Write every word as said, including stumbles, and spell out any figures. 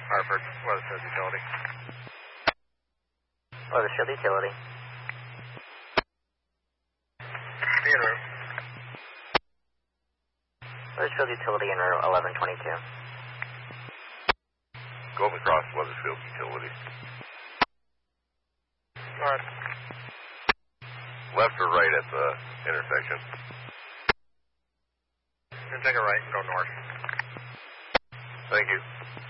Hartford, Weathersfield Utility. Weathersfield Utility. Be en route. Weathersfield Utility en route eleven twenty-two. Golden Cross, Weathersfield Utility. Alright. Left or right at the intersection? You can take a right and go north. Thank you.